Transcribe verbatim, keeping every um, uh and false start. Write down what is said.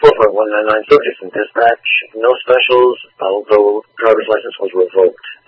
for one nine nine Circus and dispatch. No specials, although driver's license was revoked.